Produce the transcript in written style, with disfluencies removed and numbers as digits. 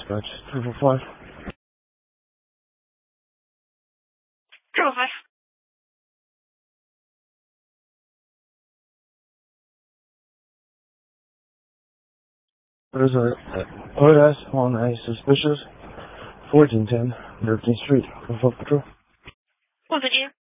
dispatch. 345. 345. There's a OS on a suspicious 1410 13th Street. 4 Patrol. 150.